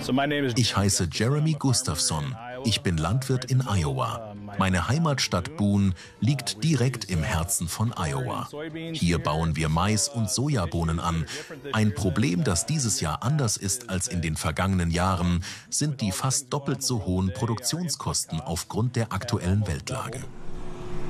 Ich heiße Jeremy Gustafson. Ich bin Landwirt in Iowa. Meine Heimatstadt Boone liegt direkt im Herzen von Iowa. Hier bauen wir Mais und Sojabohnen an. Ein Problem, das dieses Jahr anders ist als in den vergangenen Jahren, sind die fast doppelt so hohen Produktionskosten aufgrund der aktuellen Weltlage.